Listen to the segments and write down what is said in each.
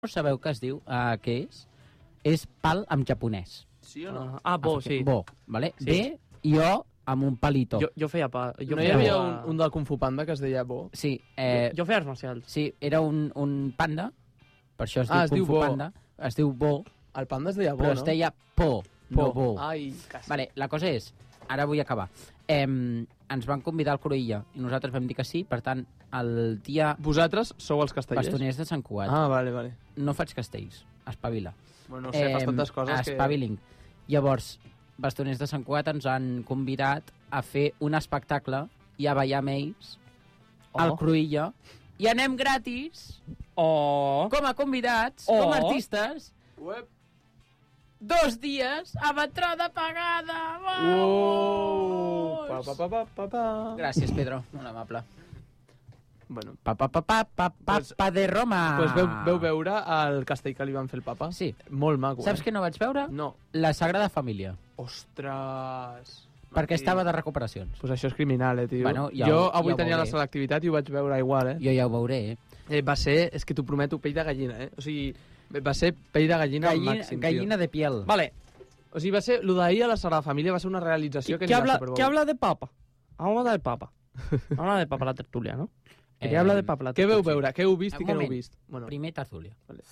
sabeu què es diu, què és? És pal en japonès. Sí o no? Bo, sí. Bo, vale? Sí. B i O amb un palito. Jo feia pa. No hi havia un del Kung Fu Panda que es deia Bo? Sí, Jo feia arts marcials. sí, era un panda, per això es diu Ah, es Kung diu Fu Bo. Panda, es diu Bo, El Panda es deia Bo, però no? es deia Po, no Bo. Ai, quasi. Vale, la cosa és, ara vull acabar. Ens van convidar al Cruïlla i nosaltres vam dir que sí, per tant, el dia Vosaltres sou els castellers? Bastoners de Sant Cugat. Ah, vale. No faig castells, espavila. Bueno, no sé, fas tantes coses que... Espaviling. Llavors, Bastoners de Sant Cugat ens han convidat a fer un espectacle i a ballar amb ells al Cruïlla i anem gratis com a convidats, com a artistes. Uep. 2 dies amb entrada pagada. Uou! Gràcies, Pedro, molt amable. Bueno, Papa de Roma. doncs veu veure el castell que li van fer el papa? Sí. Molt maco, Saps què no vaig veure? No. La Sagrada Família, Ostres... perquè estava de recuperacions. Pues això és criminal, tio. Bueno, jo avui ja ho tenia la veuré. selectivitat i ho vaig veure igual, Jo ja ho veuré, Va ser, és que t'ho prometo, pell de gallina, O sigui, va ser pell de gallina al màxim, Gallina de piel. Vale. O sigui, va ser... Lo d'ahir a la Sagrada Família va ser una realització que ¿Qué ni va habla, ser ¿Qué habla de papa? Vamos a hablar del papa. Vamos a hablar de papa la tertulia, ¿no? ¿Qué habla de papa la Què tertulia? veu veure? Què heu vist i Un què no heu moment. vist? Bueno, Primer tertúlia. Vale.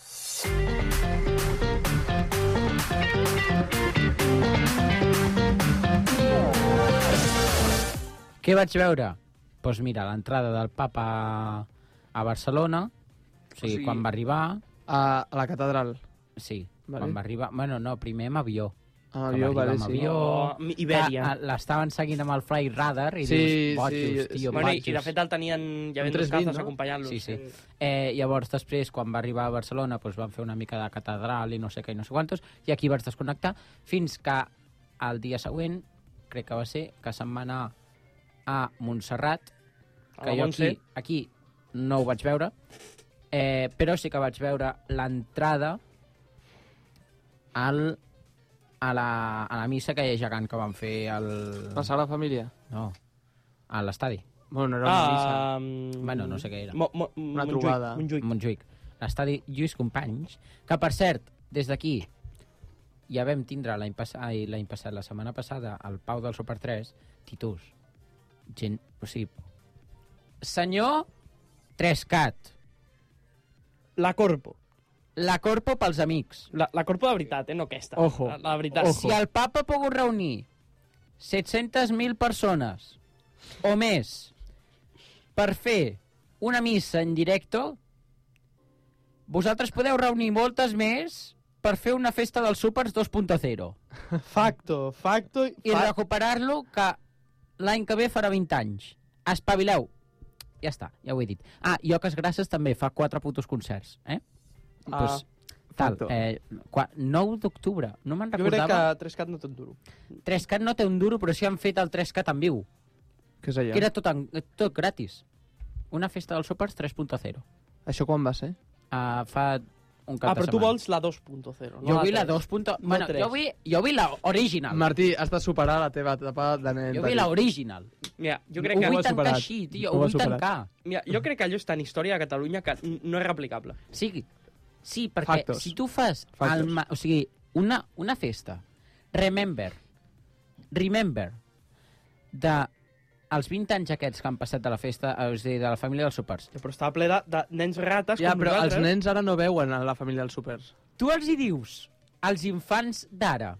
Què vaig veure? Doncs mira, l'entrada del papa a Barcelona, o sigui, quan va arribar... A la catedral. Sí, Vale. quan va arribar... Bueno, no, primer amb avió. Amb Que avió, va arribar vale, amb sí. avió. Ibèria. L'estaven seguint amb el Fly Radar i Sí, dius, bojos, sí, tio, Bueno, bojos. i de fet el tenien ja ben Un 320, descalces no? acompanyant-los. Sí, sí. Llavors, després, quan va arribar a Barcelona, doncs van fer una mica de catedral i no sé què i no sé quantos, i aquí vaig desconnectar, fins que el dia següent, crec que va ser, que se'n va anar a Montserrat, A que la jo Montse. aquí no ho vaig veure, però sí que vaig veure l'entrada a la missa que gegant que van fer La Sagrada Família. no, a l'estadi. Bueno, no era una missa. Bueno, no sé què era. Una trobada. Montjuïc. Montjuïc. L'estadi Lluís Companys, que per cert, des d'aquí ja vam tindre l'any passat, la setmana passada, al Pau del Super 3, Titus, gent, o sigui, senyor Trescat, La Corpo. la Corpo pels amics. La Corpo de veritat, no aquesta. Ojo. La veritat. Ojo. Si el papa ha pogut reunir 700.000 persones o més per fer una missa en directo, vosaltres podeu reunir moltes més per fer una festa dels súpers 2.0 Facto. i recuperar-lo, que l'any que ve farà 20 anys. Espavileu. Ja està, ja ho he dit. I Oques Grasses també fa 4 putos concerts, Pues, tal, facto. 9 d'octubre, no me'n Jo crec recordava. que 3CAT no té un duro. 3CAT no té un duro, però sí han fet el 3CAT en viu, Què és allò? que era tot gratis. Una festa dels súpers 3.0. Això quan va ser? Fa un cap de Però tu setmana. vols la 2.0. Jo vull la 3. 2.0. Bueno, tres. jo vull la original. Martí, has de superar la teva etapa de nen. Jo vull la original. Mira, jo Ho crec que... vull has tancar superat. així, tio. Ho Ho has vull superat. tancar. Mira, jo crec que allò està en història de Catalunya que no és replicable. Sí, perquè Factos. si tu fas Factos. o sigui, una festa, remember, de els 20 anys aquests que han passat de la festa, és a dir, de la família dels súpers. Però estava ple de nens rates Ja, com però nosaltres. els nens ara no veuen a la família dels súpers. Tu els hi dius als infants d'ara,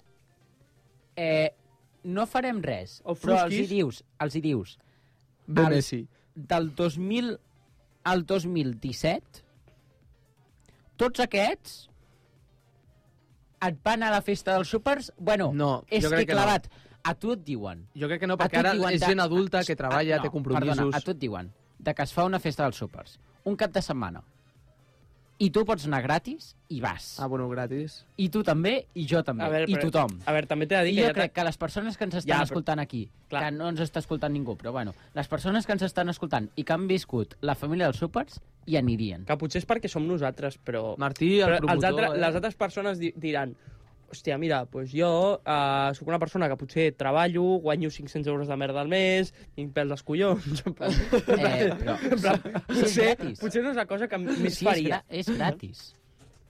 no farem res, O però frusquis. els hi dius Ve Els- Messi. del 2000 al 2017, tots aquests et van a la festa dels súpers, bueno, No, és jo que crec que no. clavat, a tu et diuen... Jo crec que no, A perquè tu et ara diuen és de- gent adulta que treballa, no, té compromisos... Perdona, a tu et diuen que es fa una festa dels súpers un cap de setmana i tu pots anar gratis i vas. Bueno, gratis. I tu també, i jo també, A veure, i però- tothom. A veure, també t'he de dir I que jo crec que les persones que ens estan Ja, però- escoltant aquí, Clar. que no ens està escoltant ningú, però bueno, les persones que ens estan escoltant i que han viscut la família dels súpers, hi anirien. Que potser és perquè som nosaltres, però... Martí, el però promotor... les altres persones diran hòstia, mira, doncs jo sóc una persona que potser treballo, guanyo 500 euros de merda al mes, tinc pèl dels collons... Però En plan, és gratis. potser no és la cosa que més Sí, faria. és gratis.